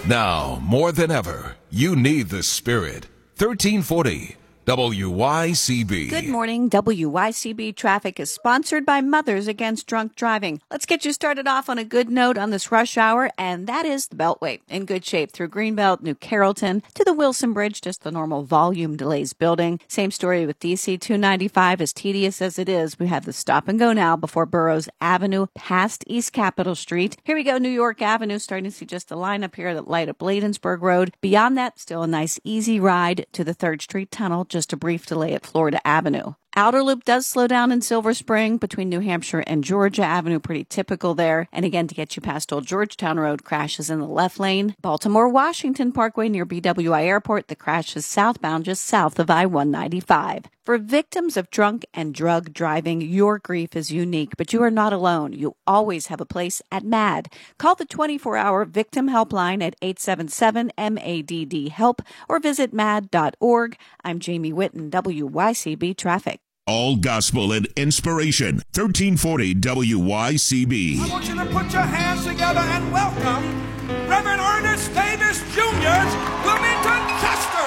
Now, more than ever, you need the Spirit. 1340 WYCB. Good morning. WYCB Traffic is sponsored by Mothers Against Drunk Driving. Let's get you started off on a good note on this rush hour, and that is the Beltway. In good shape through Greenbelt, New Carrollton, to the Wilson Bridge, just the normal volume delays building. Same story with DC 295. As tedious as it is, we have the stop and go now before Burroughs Avenue past East Capitol Street. Here we go, New York Avenue, starting to see just a line up here that light up Bladensburg Road. Beyond that, still a nice easy ride to the 3rd Street Tunnel, just a brief delay at Florida Avenue. Outer Loop does slow down in Silver Spring between New Hampshire and Georgia Avenue, pretty typical there. And again, to get you past Old Georgetown Road, crashes in the left lane. Baltimore-Washington Parkway near BWI Airport, the crash is southbound just south of I-195. For victims of drunk and drug driving, your grief is unique, but you are not alone. You always have a place at MADD. Call the 24-hour victim helpline at 877-MADD-HELP or visit MADD.org. I'm Jamie Whitten, WYCB Traffic. All gospel and inspiration. 1340 WYCB. I want you to put your hands together and welcome Reverend Ernest Davis Jr.'s Wilmington Chester.